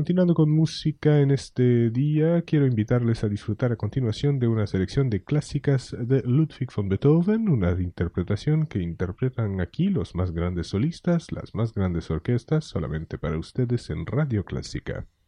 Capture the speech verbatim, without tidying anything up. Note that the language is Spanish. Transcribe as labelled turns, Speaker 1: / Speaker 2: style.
Speaker 1: Continuando con música en este día, quiero invitarles a disfrutar a continuación de una selección de clásicas de Ludwig von Beethoven, una interpretación que interpretan aquí los más grandes solistas, las más grandes orquestas, solamente para ustedes en Radio Clásica.